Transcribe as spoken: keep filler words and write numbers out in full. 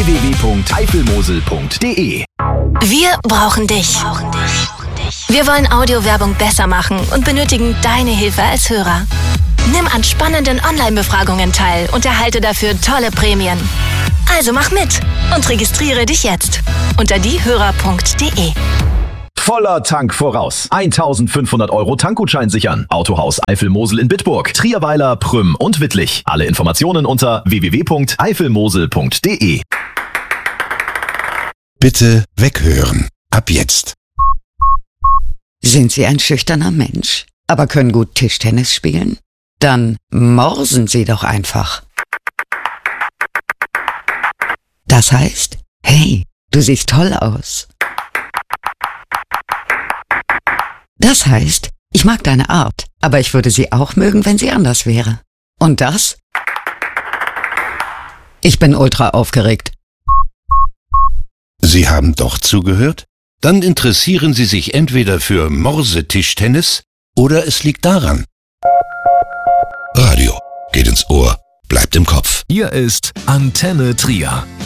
w w w punkt eifelmosel punkt de. Wir brauchen dich. Wir wollen Audiowerbung besser machen und benötigen deine Hilfe als Hörer. Nimm an spannenden Online-Befragungen teil und erhalte dafür tolle Prämien. Also mach mit und registriere dich jetzt unter diehörer punkt de. Voller Tank voraus. eintausendfünfhundert Euro Tankgutschein sichern. Autohaus Eifelmosel in Bitburg, Trierweiler, Prüm und Wittlich. Alle Informationen unter w w w punkt eifelmosel punkt de. Bitte weghören. Ab jetzt. Sind Sie ein schüchterner Mensch, aber können gut Tischtennis spielen? Dann morsen Sie doch einfach. Das heißt, hey, du siehst toll aus. Das heißt, ich mag deine Art, aber ich würde sie auch mögen, wenn sie anders wäre. Und das? Ich bin ultra aufgeregt. Sie haben doch zugehört? Dann interessieren Sie sich entweder für Morsetischtennis oder es liegt daran. Radio geht ins Ohr, bleibt im Kopf. Hier ist Antenne Trier.